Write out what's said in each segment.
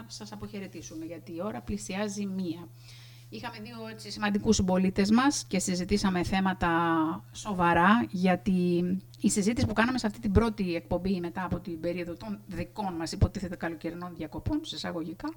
σας αποχαιρετήσουμε, γιατί η ώρα πλησιάζει 1. Είχαμε 2 σημαντικούς συμπολίτες μας και συζητήσαμε θέματα σοβαρά, γιατί η συζήτηση που κάναμε σε αυτή την πρώτη εκπομπή μετά από την περίοδο των δικών μας υποτίθεται καλοκαιρινών διακοπών, σε εισαγωγικά,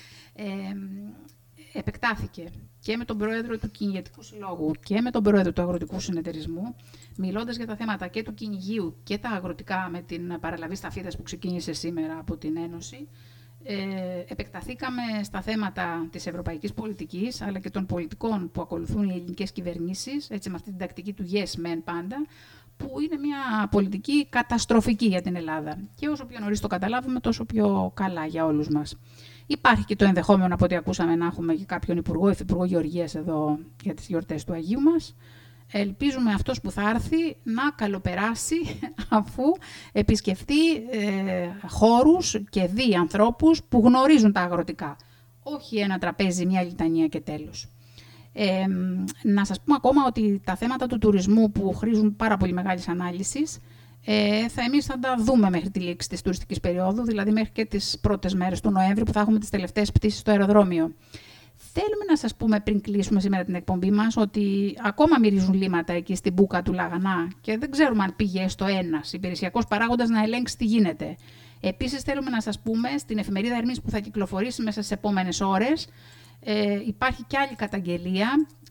επεκτάθηκε και με τον πρόεδρο του Κυνηγετικού Συλλόγου και με τον πρόεδρο του Αγροτικού Συνεταιρισμού, μιλώντας για τα θέματα και του κυνηγείου και τα αγροτικά με την παραλαβή σταφίδας που ξεκίνησε σήμερα από την Ένωση. Επεκταθήκαμε στα θέματα της ευρωπαϊκής πολιτικής, αλλά και των πολιτικών που ακολουθούν οι ελληνικές κυβερνήσεις, έτσι, με αυτή την τακτική του yes men πάντα, που είναι μια πολιτική καταστροφική για την Ελλάδα. Και όσο πιο νωρίς το καταλάβουμε, τόσο πιο καλά για όλους μας. Υπάρχει και το ενδεχόμενο, από ό,τι ακούσαμε, να έχουμε και κάποιον υφυπουργό γεωργίας εδώ για τις γιορτές του Αγίου μας. Ελπίζουμε αυτός που θα έρθει να καλοπεράσει, αφού επισκεφτεί χώρους και δει ανθρώπους που γνωρίζουν τα αγροτικά. Όχι ένα τραπέζι, μια λιτανία και τέλος. Να σας πούμε ακόμα ότι τα θέματα του τουρισμού, που χρήζουν πάρα πολύ μεγάλης ανάλυσης, εμείς θα τα δούμε μέχρι τη λήξη της τουριστικής περίοδου, δηλαδή μέχρι και τις πρώτες μέρες του Νοέμβρη, που θα έχουμε τις τελευταίες πτήσεις στο αεροδρόμιο. Θέλουμε να σας πούμε πριν κλείσουμε σήμερα την εκπομπή μας ότι ακόμα μυρίζουν λίματα εκεί στην μπούκα του Λαγανά και δεν ξέρουμε αν πήγε έστω ένας υπηρεσιακός παράγοντας να ελέγξει τι γίνεται. Επίσης θέλουμε να σας πούμε στην εφημερίδα Ερμής που θα κυκλοφορήσει μέσα στις επόμενες ώρες, υπάρχει και άλλη καταγγελία,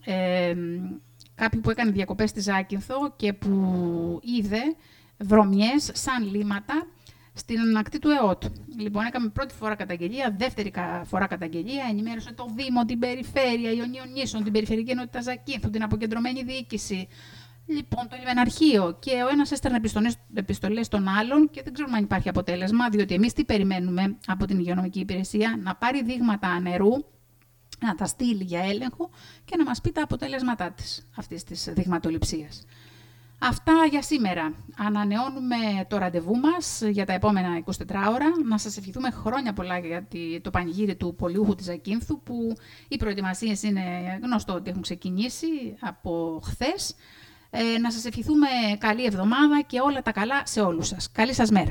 κάποιου που έκανε διακοπές στη Ζάκυνθο και που είδε βρωμιές σαν λίματα στην ακτή του ΕΟΤ. Λοιπόν, έκαμε πρώτη φορά καταγγελία, δεύτερη φορά καταγγελία, ενημέρωσε το Δήμο, την Περιφέρεια Ιωνίων Νήσων, την Περιφερειακή Ενότητα Ζακύνθου, την Αποκεντρωμένη Διοίκηση, λοιπόν, το Λιμεναρχείο. Και ο ένας έστελνε επιστολές των άλλων και δεν ξέρουμε αν υπάρχει αποτέλεσμα, διότι εμείς τι περιμένουμε από την Υγειονομική Υπηρεσία? Να πάρει δείγματα νερού, να τα στείλει για έλεγχο και να μας πει τα αποτελέσματά της, αυτής της δειγματοληψίας. Αυτά για σήμερα. Ανανεώνουμε το ραντεβού μας για τα επόμενα 24 ώρα. Να σας ευχηθούμε χρόνια πολλά για το πανηγύρι του Πολιούχου της Ζακύνθου, που οι προετοιμασίες είναι γνωστό ότι έχουν ξεκινήσει από χθες. Να σας ευχηθούμε καλή εβδομάδα και όλα τα καλά σε όλους σας. Καλή σας μέρα.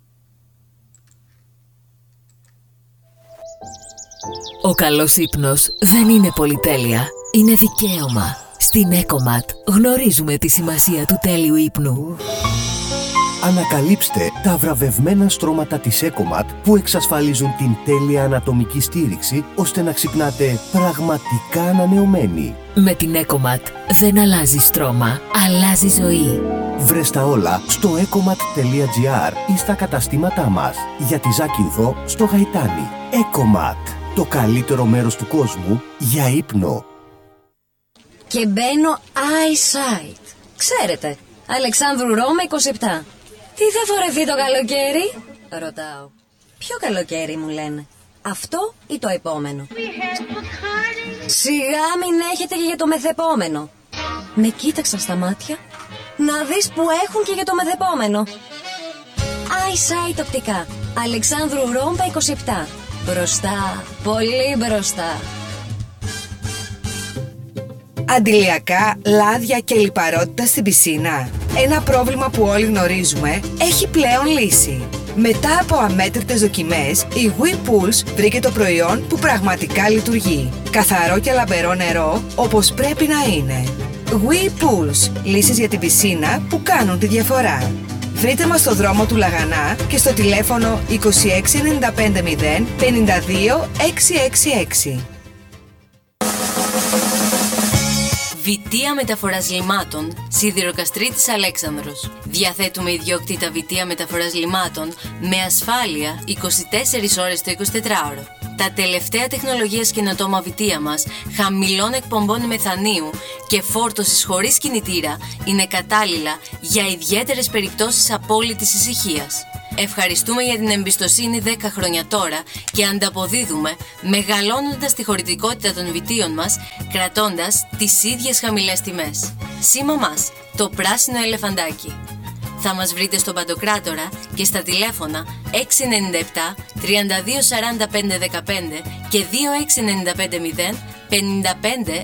Ο καλός ύπνος δεν είναι πολυτέλεια, είναι δικαίωμα. Στην Ecomat γνωρίζουμε τη σημασία του τέλειου ύπνου. Ανακαλύψτε τα βραβευμένα στρώματα της Ecomat που εξασφαλίζουν την τέλεια ανατομική στήριξη, ώστε να ξυπνάτε πραγματικά ανανεωμένοι. Με την Ecomat δεν αλλάζει στρώμα, αλλάζει ζωή. Βρες τα όλα στο ecomat.gr ή στα καταστήματά μας. Για τη Ζάκυνθο στο Γαϊτάνι. Ecomat, το καλύτερο μέρος του κόσμου για ύπνο. Και μπαίνω eyesight. Ξέρετε, Αλεξάνδρου Ρώμα 27. Τι θα φορεθεί το καλοκαίρι? Ρωτάω. Ποιο καλοκαίρι μου λένε? Αυτό ή το επόμενο? Σιγά μην έχετε και για το μεθεπόμενο. Με κοίταξαν στα μάτια. Να δεις που έχουν και για το μεθεπόμενο. Eyesight οπτικά. Αλεξάνδρου Ρώμα 27. Μπροστά, πολύ μπροστά. Αντιλιακά, λάδια και λιπαρότητα στην πισίνα. Ένα πρόβλημα που όλοι γνωρίζουμε έχει πλέον λύση. Μετά από αμέτρητες δοκιμές, η WePulse βρήκε το προϊόν που πραγματικά λειτουργεί. Καθαρό και λαμπερό νερό, όπως πρέπει να είναι. WePulse, λύσεις για την πισίνα που κάνουν τη διαφορά. Βρείτε μας στο δρόμο του Λαγανά και στο τηλέφωνο 26 95 0 52 666. Βιτία Μεταφοράς Λιμάτων, Σιδηροκαστρίτης Αλέξανδρος. Διαθέτουμε ιδιόκτητα βιτία μεταφοράς λιμάτων με ασφάλεια 24 ώρες το 24ωρο. Τα τελευταία τεχνολογίας καινοτόμα βιτία μας, χαμηλών εκπομπών μεθανίου και φόρτωσης χωρίς κινητήρα, είναι κατάλληλα για ιδιαίτερες περιπτώσεις απόλυτης ησυχίας. Ευχαριστούμε για την εμπιστοσύνη 10 χρόνια τώρα και ανταποδίδουμε μεγαλώνοντας τη χωρητικότητα των βιτίων μας, κρατώντας τις ίδιες χαμηλές τιμές. Σήμα μας, το πράσινο ελεφαντάκι. Θα μας βρείτε στον Παντοκράτορα και στα τηλέφωνα 697 32 45 15 και 2695 0 55